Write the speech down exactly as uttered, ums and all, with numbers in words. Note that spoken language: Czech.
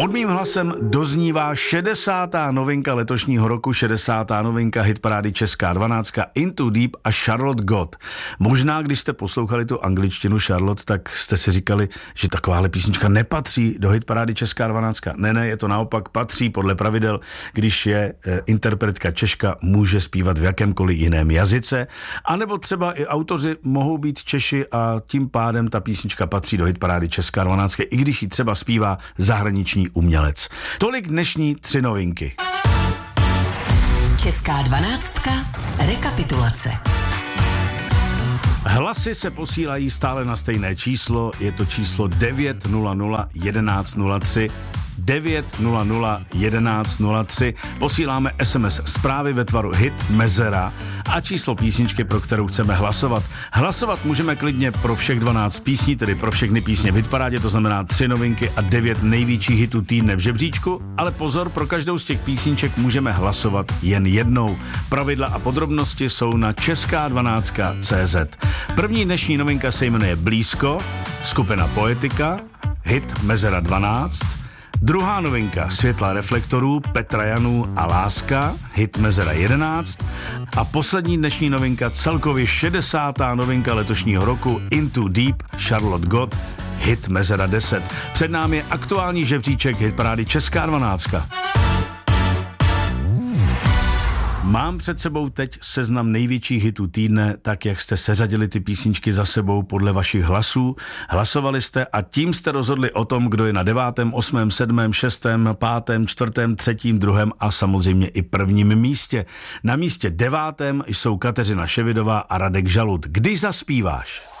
Pod mým hlasem doznívá šedesátá novinka letošního roku, šedesátá novinka hitparády Česká dvanáctka Into Deep a Charlotte God. Možná, když jste poslouchali tu angličtinu Charlotte, tak jste si říkali, že takováhle písnička nepatří do hitparády Česká dvanáctka. Ne, ne, je to naopak, patří podle pravidel, když je e, interpretka Češka, může zpívat v jakémkoliv jiném jazyce, anebo třeba i autoři mohou být Češi a tím pádem ta písnička patří do hitparády Česká dvanáctka, i když ji třeba zpívá zahraniční umělec. Tolik dnešní tři novinky. Česká dvanáctka. Rekapitulace. Hlasy se posílají stále na stejné číslo, je to číslo devět nula nula jedenáct nula tři. devět nula nula jedenáct nula tři. Posíláme es em es zprávy ve tvaru hit, mezera a číslo písničky, pro kterou chceme hlasovat. Hlasovat můžeme klidně pro všech dvanáct písní, tedy pro všechny písně v hitparádě, to znamená tři novinky a devět největších hitů týdne v žebříčku, ale pozor, pro každou z těch písniček můžeme hlasovat jen jednou. Pravidla a podrobnosti jsou na česká dvanáctka tečka cé zet. První dnešní novinka se jmenuje Blízko, skupina Poetika, hit Mezera dvanáct. Druhá novinka Světla reflektorů, Petra Janů a Láska, hit Mezera jedenáct. A poslední dnešní novinka, celkově šedesátá novinka letošního roku, Into Deep, Charlotte God, hit Mezera deset. Před námi je aktuální žebříček hitparády Česká dvanáctka. Mám před sebou teď seznam největších hitů týdne, tak jak jste seřadili ty písničky za sebou podle vašich hlasů. Hlasovali jste a tím jste rozhodli o tom, kdo je na devátém, osmém, sedmém, šestém, pátém, čtvrtém, třetím, druhém a samozřejmě i prvním místě. Na místě devátém jsou Kateřina Ševidová a Radek Žalud. Když zaspíváš?